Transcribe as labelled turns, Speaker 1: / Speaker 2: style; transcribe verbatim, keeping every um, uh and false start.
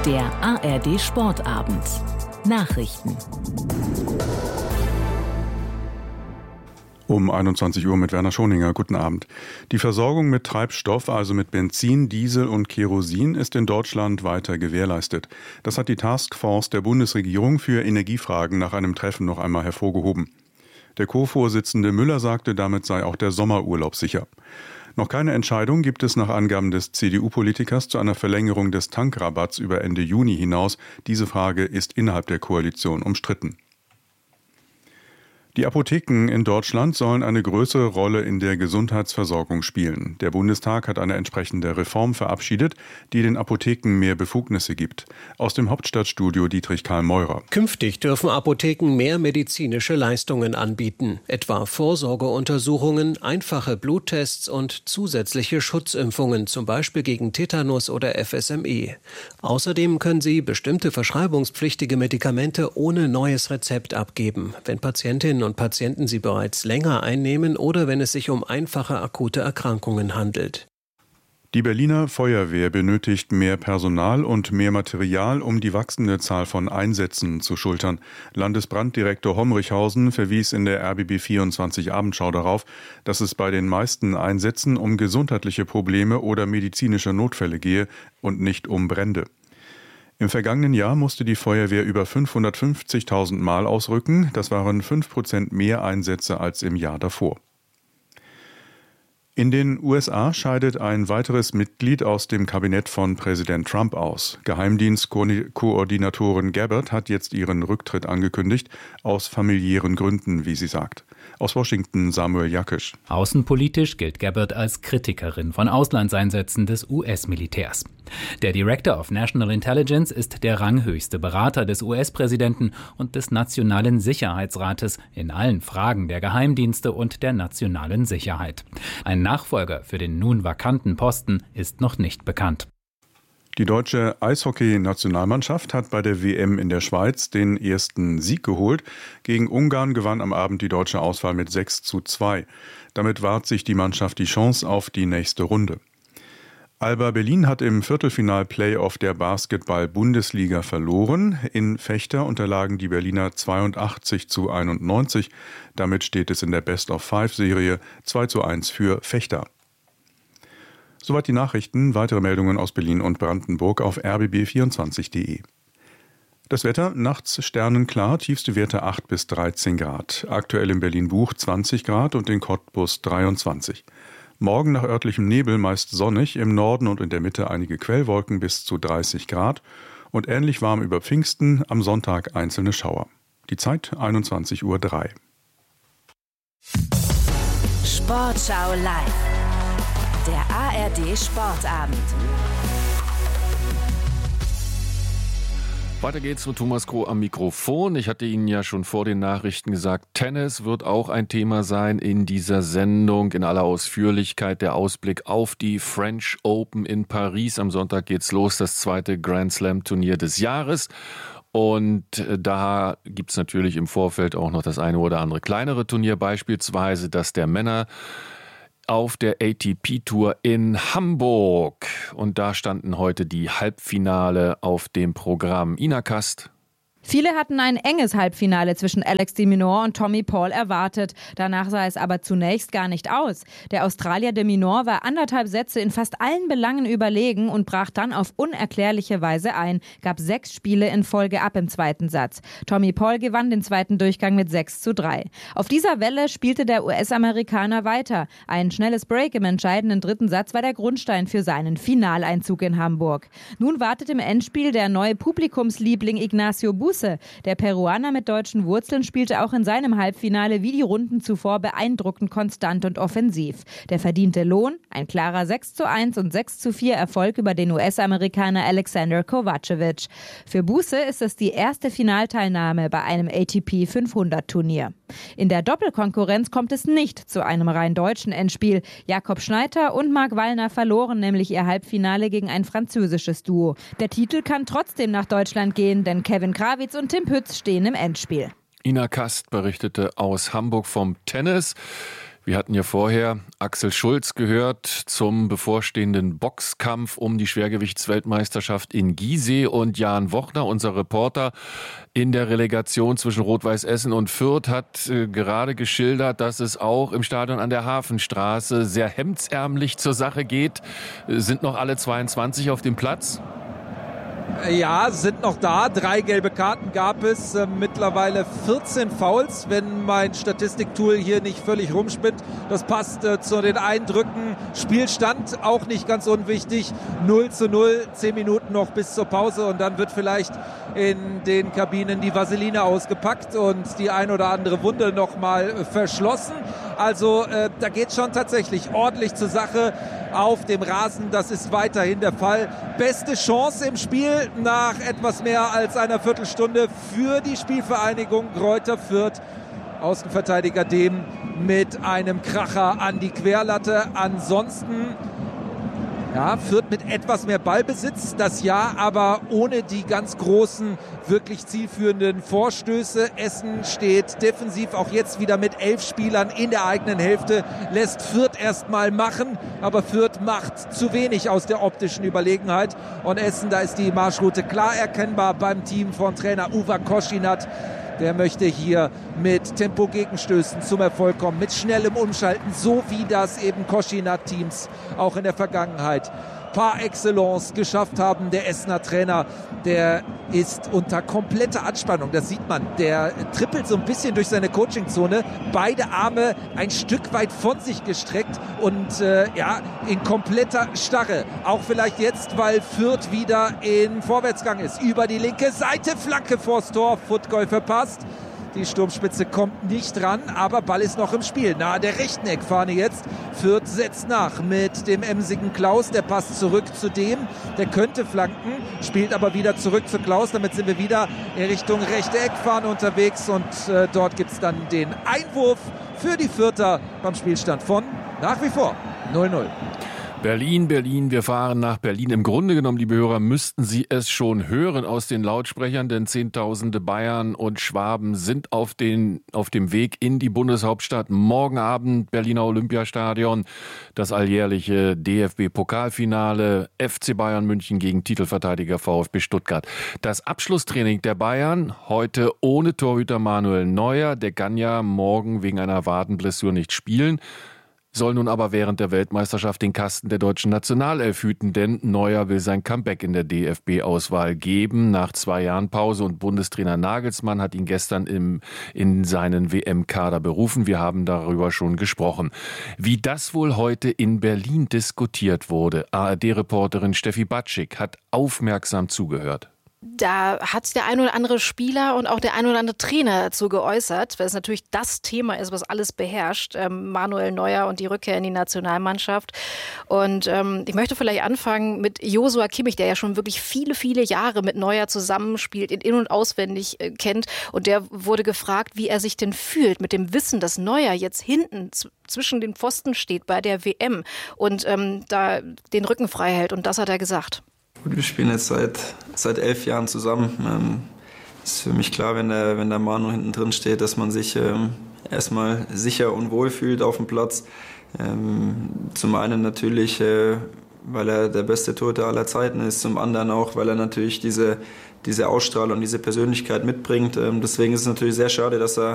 Speaker 1: Der A R D Sportabend. Nachrichten.
Speaker 2: Um einundzwanzig Uhr mit Werner Schoninger. Guten Abend. Die Versorgung mit Treibstoff, also mit Benzin, Diesel und Kerosin, ist in Deutschland weiter gewährleistet. Das hat die Taskforce der Bundesregierung für Energiefragen nach einem Treffen noch einmal hervorgehoben. Der Co-Vorsitzende Müller sagte, damit sei auch der Sommerurlaub sicher. Noch keine Entscheidung gibt es nach Angaben des C D U-Politikers zu einer Verlängerung des Tankrabatts über Ende Juni hinaus. Diese Frage ist innerhalb der Koalition umstritten. Die Apotheken in Deutschland sollen eine größere Rolle in der Gesundheitsversorgung spielen. Der Bundestag hat eine entsprechende Reform verabschiedet, die den Apotheken mehr Befugnisse gibt. Aus dem Hauptstadtstudio Dietrich Karl Meurer.
Speaker 3: Künftig dürfen Apotheken mehr medizinische Leistungen anbieten, etwa Vorsorgeuntersuchungen, einfache Bluttests und zusätzliche Schutzimpfungen, zum Beispiel gegen Tetanus oder F S M E. Außerdem können sie bestimmte verschreibungspflichtige Medikamente ohne neues Rezept abgeben, wenn Patientinnen und Patienten sie bereits länger einnehmen oder wenn es sich um einfache akute Erkrankungen handelt.
Speaker 2: Die Berliner Feuerwehr benötigt mehr Personal und mehr Material, um die wachsende Zahl von Einsätzen zu schultern. Landesbranddirektor Homrichhausen verwies in der R B B vierundzwanzig Abendschau darauf, dass es bei den meisten Einsätzen um gesundheitliche Probleme oder medizinische Notfälle gehe und nicht um Brände. Im vergangenen Jahr musste die Feuerwehr über fünfhundertfünfzigtausend Mal ausrücken. Das waren fünf Prozent mehr Einsätze als im Jahr davor. In den U S A scheidet ein weiteres Mitglied aus dem Kabinett von Präsident Trump aus. Geheimdienstkoordinatorin Gabbard hat jetzt ihren Rücktritt angekündigt, aus familiären Gründen, wie sie sagt. Aus Washington Samuel Jakisch.
Speaker 4: Außenpolitisch gilt Gabbard als Kritikerin von Auslandseinsätzen des U S-Militärs. Der Director of National Intelligence ist der ranghöchste Berater des U S-Präsidenten und des Nationalen Sicherheitsrates in allen Fragen der Geheimdienste und der nationalen Sicherheit. Ein Nachfolger für den nun vakanten Posten ist noch nicht bekannt.
Speaker 2: Die deutsche Eishockey-Nationalmannschaft hat bei der W M in der Schweiz den ersten Sieg geholt. Gegen Ungarn gewann am Abend die deutsche Auswahl mit sechs zu zwei. Damit wahrt sich die Mannschaft die Chance auf die nächste Runde. Alba Berlin hat im Viertelfinal-Playoff der Basketball-Bundesliga verloren. In Fechter unterlagen die Berliner zweiundachtzig zu einundneunzig. Damit steht es in der Best-of-Five-Serie zwei zu eins für Fechter. Soweit die Nachrichten. Weitere Meldungen aus Berlin und Brandenburg auf r b b vierundzwanzig punkt de. Das Wetter, nachts sternenklar, tiefste Werte acht bis dreizehn Grad. Aktuell in Berlin-Buch zwanzig Grad und in Cottbus dreiundzwanzig. Morgen nach örtlichem Nebel meist sonnig, im Norden und in der Mitte einige Quellwolken bis zu dreißig Grad und ähnlich warm über Pfingsten, am Sonntag einzelne Schauer. Die Zeit einundzwanzig Uhr drei.
Speaker 1: Sportschau live. Der A R D Sportabend.
Speaker 5: Weiter geht's mit Thomas Kroh am Mikrofon. Ich hatte Ihnen ja schon vor den Nachrichten gesagt, Tennis wird auch ein Thema sein in dieser Sendung. In aller Ausführlichkeit der Ausblick auf die French Open in Paris. Am Sonntag geht's los, das zweite Grand Slam Turnier des Jahres. Und da gibt's natürlich im Vorfeld auch noch das eine oder andere kleinere Turnier, beispielsweise das der Männer auf der A T P-Tour in Hamburg. Und da standen heute die Halbfinale auf dem Programm. Ina Kast.
Speaker 6: Viele hatten ein enges Halbfinale zwischen Alex de Minaur und Tommy Paul erwartet. Danach sah es aber zunächst gar nicht aus. Der Australier de Minaur war anderthalb Sätze in fast allen Belangen überlegen und brach dann auf unerklärliche Weise ein, gab sechs Spiele in Folge ab im zweiten Satz. Tommy Paul gewann den zweiten Durchgang mit sechs zu drei. Auf dieser Welle spielte der U S-Amerikaner weiter. Ein schnelles Break im entscheidenden dritten Satz war der Grundstein für seinen Finaleinzug in Hamburg. Nun wartet im Endspiel der neue Publikumsliebling Ignacio Bus. Der Peruaner mit deutschen Wurzeln spielte auch in seinem Halbfinale wie die Runden zuvor beeindruckend konstant und offensiv. Der verdiente Lohn, ein klarer sechs zu eins und sechs zu vier Erfolg über den U S-Amerikaner Alexander Kovacevic. Für Buse ist es die erste Finalteilnahme bei einem A T P fünfhundert Turnier. In der Doppelkonkurrenz kommt es nicht zu einem rein deutschen Endspiel. Jakob Schneider und Marc Wallner verloren nämlich ihr Halbfinale gegen ein französisches Duo. Der Titel kann trotzdem nach Deutschland gehen, denn Kevin Krawitz und Tim Pütz stehen im Endspiel.
Speaker 5: Ina Kast berichtete aus Hamburg vom Tennis. Wir hatten ja vorher Axel Schulz gehört zum bevorstehenden Boxkampf um die Schwergewichtsweltmeisterschaft in Gizeh und Jan Wochner, unser Reporter in der Relegation zwischen Rot-Weiß Essen und Fürth, hat äh, gerade geschildert, dass es auch im Stadion an der Hafenstraße sehr hemdsärmlich zur Sache geht. Äh, sind noch alle zweiundzwanzig auf dem Platz?
Speaker 7: Ja, sind noch da. Drei gelbe Karten gab es. Äh, mittlerweile vierzehn Fouls, wenn mein Statistiktool hier nicht völlig rumspinnt. Das passt äh, zu den Eindrücken. Spielstand auch nicht ganz unwichtig. null zu null, zehn Minuten noch bis zur Pause und dann wird vielleicht in den Kabinen die Vaseline ausgepackt und die ein oder andere Wunde noch mal verschlossen. Also äh, da geht schon tatsächlich ordentlich zur Sache auf dem Rasen. Das ist weiterhin der Fall. Beste Chance im Spiel nach etwas mehr als einer Viertelstunde für die Spielvereinigung Greuther Fürth. Außenverteidiger Dehm mit einem Kracher an die Querlatte. Ansonsten ja, Fürth mit etwas mehr Ballbesitz, das ja, aber ohne die ganz großen, wirklich zielführenden Vorstöße. Essen steht defensiv auch jetzt wieder mit elf Spielern in der eigenen Hälfte, lässt Fürth erstmal machen, aber Fürth macht zu wenig aus der optischen Überlegenheit. Und Essen, da ist die Marschroute klar erkennbar beim Team von Trainer Uwe Koschinat. Der möchte hier mit Tempo-Gegenstößen zum Erfolg kommen, mit schnellem Umschalten, so wie das eben Koschinat-Teams auch in der Vergangenheit par excellence geschafft haben. Der Essener Trainer, der ist unter kompletter Anspannung, das sieht man. Der trippelt so ein bisschen durch seine Coachingzone, beide Arme ein Stück weit von sich gestreckt und äh, ja, in kompletter Starre. Auch vielleicht jetzt, weil Fürth wieder in Vorwärtsgang ist. Über die linke Seite, Flanke vors Tor, Footgoal verpasst. Die Sturmspitze kommt nicht ran, aber Ball ist noch im Spiel. Nahe der rechten Eckfahne jetzt. Fürth setzt nach mit dem emsigen Klaus. Der passt zurück zu dem. Der könnte flanken, spielt aber wieder zurück zu Klaus. Damit sind wir wieder in Richtung rechte Eckfahne unterwegs. Und äh, dort gibt es dann den Einwurf für die Fürther beim Spielstand von nach wie vor null null.
Speaker 5: Berlin, Berlin, wir fahren nach Berlin. Im Grunde genommen, liebe Hörer, müssten Sie es schon hören aus den Lautsprechern, denn Zehntausende Bayern und Schwaben sind auf, den, auf dem Weg in die Bundeshauptstadt. Morgen Abend Berliner Olympiastadion, das alljährliche D F B-Pokalfinale, F C Bayern München gegen Titelverteidiger VfB Stuttgart. Das Abschlusstraining der Bayern heute ohne Torhüter Manuel Neuer. Der kann ja morgen wegen einer Wadenblessur nicht spielen. Soll nun aber während der Weltmeisterschaft den Kasten der deutschen Nationalelf hüten, denn Neuer will sein Comeback in der D F B-Auswahl geben. Nach zwei Jahren Pause und Bundestrainer Nagelsmann hat ihn gestern im, in seinen W M-Kader berufen. Wir haben darüber schon gesprochen. Wie das wohl heute in Berlin diskutiert wurde, A R D-Reporterin Steffi Batschik hat aufmerksam zugehört.
Speaker 8: Da hat der ein oder andere Spieler und auch der ein oder andere Trainer dazu geäußert, weil es natürlich das Thema ist, was alles beherrscht, ähm, Manuel Neuer und die Rückkehr in die Nationalmannschaft. Und ähm, ich möchte vielleicht anfangen mit Joshua Kimmich, der ja schon wirklich viele, viele Jahre mit Neuer zusammenspielt, ihn in- und auswendig äh, kennt. Und der wurde gefragt, wie er sich denn fühlt mit dem Wissen, dass Neuer jetzt hinten z- zwischen den Pfosten steht bei der W M und ähm, da den Rücken frei hält. Und das hat er gesagt.
Speaker 9: Wir spielen jetzt seit, seit elf Jahren zusammen. Ähm, ist für mich klar, wenn der, wenn der Manu hinten drin steht, dass man sich ähm, erstmal sicher und wohl fühlt auf dem Platz. Ähm, zum einen natürlich, äh, weil er der beste Torhüter aller Zeiten ist, zum anderen auch, weil er natürlich diese, diese Ausstrahlung, diese Persönlichkeit mitbringt. Ähm, deswegen ist es natürlich sehr schade, dass er